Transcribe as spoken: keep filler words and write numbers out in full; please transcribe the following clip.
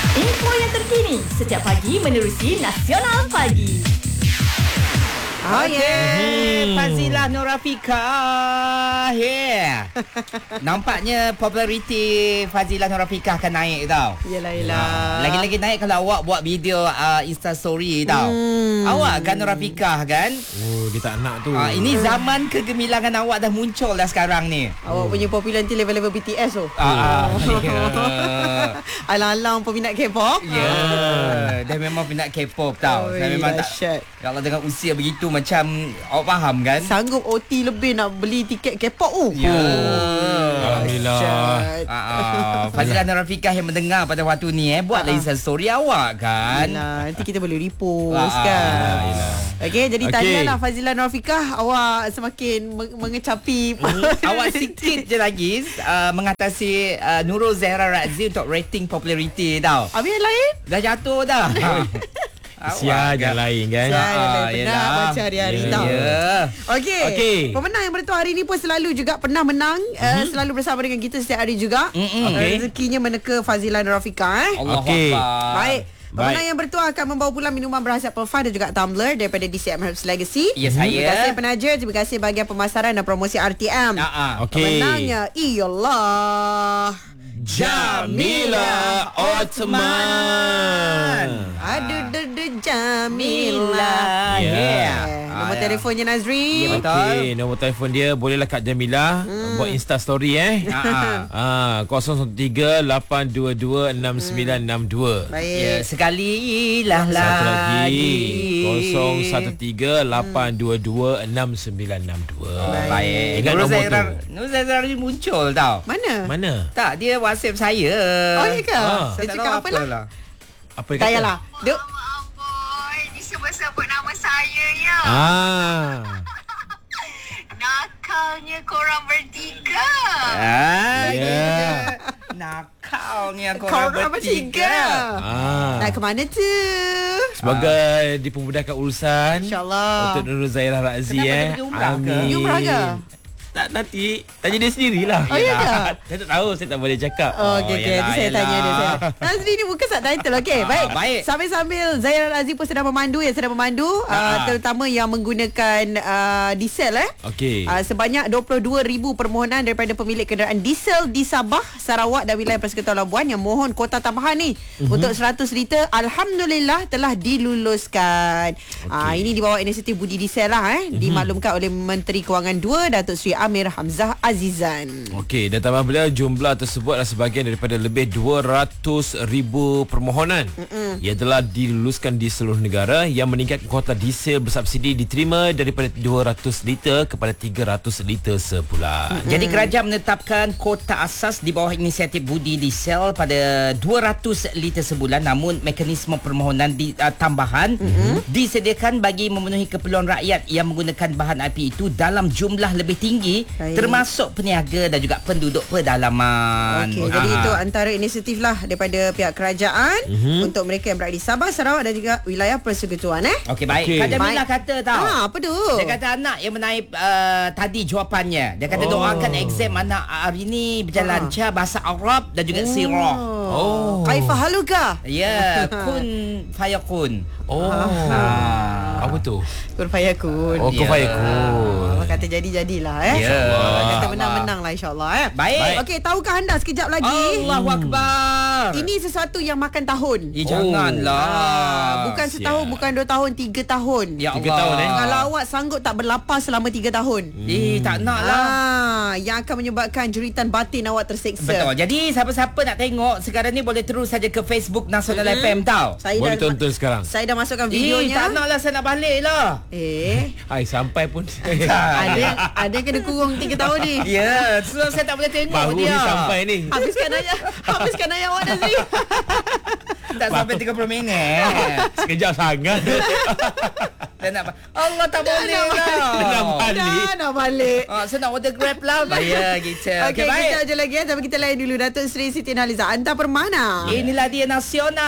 Info yang terkini setiap pagi menerusi Nasional Pagi. Oh yeah, Hmm. Fazilah Nur Rafika. Yeah. Nampaknya populariti Fazilah Nur Rafika akan naik tau. Yelah, yelah. Lagi-lagi naik kalau awak buat video uh, Insta story tau. Hmm. Awak kan Nur Rafika kan? Oh, dia tak nak tu. Uh, ini zaman kegemilangan awak dah muncul dah sekarang ni. Awak punya populariti level-level B T S tu. Ah, yeah. Alang-alang peminat K-pop. Ya, yeah. Dah memang peminat K-pop tau. Oh, Dah memang tak. dahsyat. Kalau dengan usia begitu macam awak faham kan? Sanggup O T lebih nak beli tiket K-pop tu. Ya. Alhamdulillah. Dahsyat. Ah, ah. Fazilah Nur Rafiqah yang mendengar pada waktu ni eh, buatlah Insta story awak kan. Yelah, nanti kita boleh repost Ah, kan. yelah, yelah. Okey, jadi Okey. tahniahlah Fazilah Nur Rafiqah, awak semakin meng- mengecapi Awak sikit je lagi uh, mengatasi uh, Nurul Zahra Razi untuk rating populariti tau. Habis yang lain? Dah jatuh dah. Sial yang lain kan. Sial. Ah, yang lain yelah. penat baca hari-hari Ya, tau. Ya. Okey. Okey. Pemenang yang bertuah hari ni pun selalu juga pernah menang, mm-hmm. uh, selalu bersama dengan kita setiap hari juga. Mm-mm. Okey. Rezekinya meneka Fazilah Nur Rafiqah eh. Allahu Okey. Akbar. Baik. Pemenang Baik. yang bertuah akan membawa pulang minuman berhasiat Perfah dan juga tumbler daripada D C M Herbs Legacy. Ya, saya. Terima kasih penaja, terima kasih bahagian pemasaran dan promosi R T M. Ah, ah. Okey. Pemenangnya ialah Jamila Othman. Aduh dudu Jamila. Ya. Yeah. Nombor Ah, ya. telefonnya Nazri. Ya, betul. Okey, nombor telefon dia bolehlah Kak Jamila hmm. buat Insta story eh. Ah, Ah, kosong satu tiga lapan dua dua enam sembilan enam dua. Ya, Baik. sekali lah Satu lagi lagi. kosong satu tiga lapan dua dua enam sembilan enam dua. Baik. Ingat Nur nombor Zahra, tu. Nur Zahra ni muncul tau. Mana? Mana? Tak, dia WhatsApp saya. Oh, ya ke? Ah. Dia Saya tak cakap tahu apa lah? apalah. Apa dia Tak kata? payahlah. Duk. Amboi, disebut-sebut nama saya ya. Ah. Nakalnya korang bertiga. Ah, Ya. yeah. Nakalnya Korang korang bertiga. bertiga. Ah. Nak ke mana tu? Sebagai dipermudahkan urusan InsyaAllah. untuk Nurul Zahra Razi Kenapa eh. dia pergi umrah ke? Amin. You umrah ke? Tak, nanti tanya dia sendirilah. Oh, ya ke? Saya tak tahu, saya tak boleh cakap. Oh, okey, okey. yelah, Nanti saya yelah. tanya dia. Saya. Nazri ni bukan subtitle. Okey, Ah, baik. baik. Sambil-sambil Zahra Razi pun sedang memandu, yang sedang memandu. Uh, Ah. terutama yang menggunakan uh, diesel eh. Okey. Uh, sebanyak dua puluh dua ribu permohonan daripada pemilik kenderaan diesel di Sabah, Sarawak dan wilayah Persekutuan Labuan yang mohon kuota tambahan ni uh-huh. untuk seratus liter. Alhamdulillah telah diluluskan. Okay. Uh, ini di bawah inisiatif Budi Diesel lah eh. Uh-huh. Dimaklumkan oleh Menteri Kewangan dua Datuk Seri Amir Hamzah Azizan. Okey, dan tambah beliau jumlah tersebut adalah sebahagian daripada lebih dua ratus ribu permohonan Mm-mm. yang telah diluluskan di seluruh negara yang meningkatkan kuota diesel bersubsidi diterima daripada dua ratus liter kepada tiga ratus liter sebulan. Jadi kerajaan menetapkan kota asas di bawah inisiatif Budi Diesel pada dua ratus liter sebulan, namun mekanisme permohonan di, uh, tambahan mm-hmm. disediakan bagi memenuhi keperluan rakyat yang menggunakan bahan api itu dalam jumlah lebih tinggi. Baik. Termasuk peniaga dan juga penduduk pedalaman. Okey, jadi itu antara inisiatif lah daripada pihak kerajaan Mhm. untuk mereka yang berada di Sabah, Sarawak dan juga wilayah persekutuan eh. Okey, baik. Okey. Kak Jamila Baik. kata tau. Ah, apa tu? Dia kata anak yang menaip uh, tadi jawapannya. Dia kata Oh. doakan exam anak hari ni berjalan Ah. lancar, bahasa Arab dan juga sirah. Oh. Kaifa haluka? Ya, kun fayakun. Oh. Ah. Apa tu? Kun fayakun. Oh, Ya. kufayakun. Allah kata jadi-jadilah eh. Ya. Allah kata Allah. menang-menang lah insyaAllah eh. Baik. Okey, tahukah anda sekejap lagi? Allahu Akbar. Ini sesuatu yang makan tahun. Eh, janganlah. Ah, bukan siap. setahun, bukan dua tahun, tiga tahun. Ya Tiga Allah. tahun, eh? Kalau awak sanggup tak berlapar selama tiga tahun. Eh, tak nak lah. Ah, yang akan menyebabkan jeritan batin awak terseksa. Betul. Jadi siapa-siapa nak tengok sekarang ni boleh terus saja ke Facebook Nasional mm-hmm. F M tau. Saya Boleh dah tonton sekarang. Saya dah masukkan Eh, videonya. tak nak lah, saya nak balik lah. Eh, Hai, sampai pun. ada yang, ada yang kena kurung tiga tahun ni. Ya, sebab saya tak boleh tengok Baru dia. ni sampai ni. Habiskan ayat, habiskan ayat awak Nazri. Tak sampai tiga puluh minit. Sekejap sangat. Dan nak Allah tak boleh nak lah. Nak balik. Dah nak balik. Ah, saya nak order Grab lah. Bayar gitu. Okey, Okey, baik. kita je lagi ya. Tapi kita layan dulu Datuk Seri Siti Nurhaliza. Anta Permana. Inilah dia Nasional.